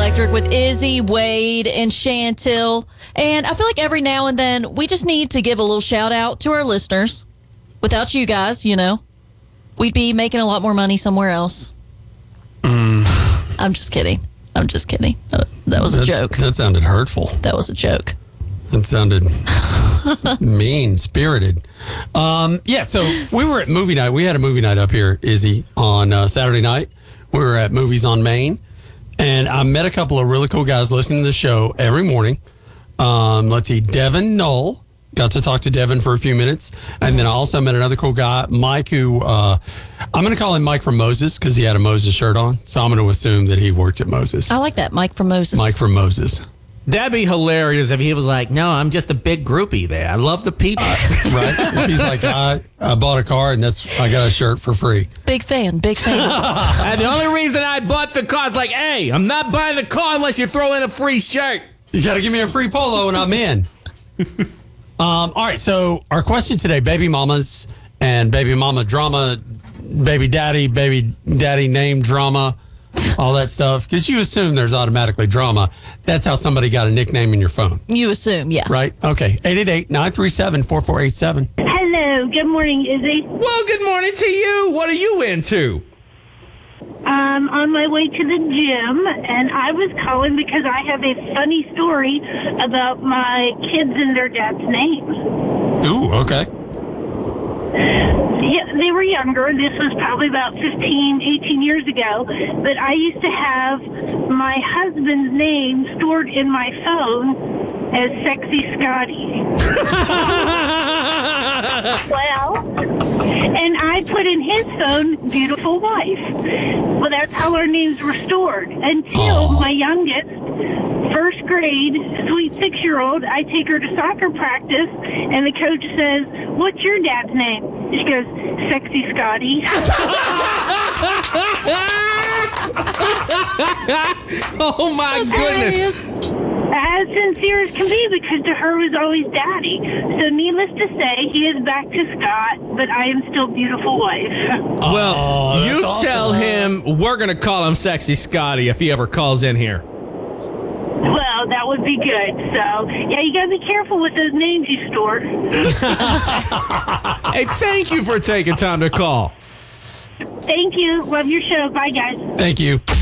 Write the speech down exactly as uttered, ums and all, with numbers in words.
Electric with Izzy, Wade, and Chantil. And I feel like every now and then we just need to give a little shout out to our listeners. Without you guys, you know, we'd be making a lot more money somewhere else. Mm. I'm just kidding. I'm just kidding. That was a that, joke. That sounded hurtful. That was a joke. That sounded mean-spirited. Um, yeah, so we were at movie night. We had a movie night up here, Izzy, on uh, Saturday night. We were at Movies on Main, and I met a couple of really cool guys listening to the show every morning. Um, let's see, Devin Knoll. Got to talk to Devin for a few minutes. And then I also met another cool guy, Mike, who uh, I'm going to call him Mike from Moses because he had a Moses shirt on. So I'm going to assume that he worked at Moses. I like that, Mike from Moses. Mike from Moses. That'd be hilarious if he was like, no, I'm just a big groupie there. I love the people. Uh, right? If he's like, I, I bought a car and that's I got a shirt for free. Big fan, big fan. And the only reason I bought the car is like, hey, I'm not buying the car unless you throw in a free shirt. You got to give me a free polo and I'm in. Um, all right, so our question today, baby mamas and baby mama drama, baby daddy, baby daddy name drama, all that stuff. Because you assume there's automatically drama. That's how somebody got a nickname in your phone. You assume, yeah. Right? Okay, eight eight eight, nine three seven, four four eight seven. Hello, good morning, Izzy. Well, good morning to you. What are you into? Um, on my way to the gym, and I was calling because I have a funny story about my kids and their dad's names. Ooh, okay. Yeah, they were younger. This was probably about fifteen, eighteen years ago. But I used to have my husband's name stored in my phone as Sexy Scotty. Well, and I put in his phone, Beautiful Wife. Well, that's how our names were stored until Aww. my youngest, first grade, sweet six-year-old, I take her to soccer practice, and the coach says, what's your dad's name? She goes, Sexy Scotty. Oh, my That's goodness. hilarious. As sincere as can be, because to her was always daddy. So needless to say, he is back to Scott, but I am still Beautiful Wife. Well, Oh, you that's tell awesome. him we're going to call him Sexy Scotty if he ever calls in here. Well, that would be good. So, yeah, you got to be careful with those names you store. Hey, thank you for taking time to call. Thank you. Love your show. Bye, guys. Thank you.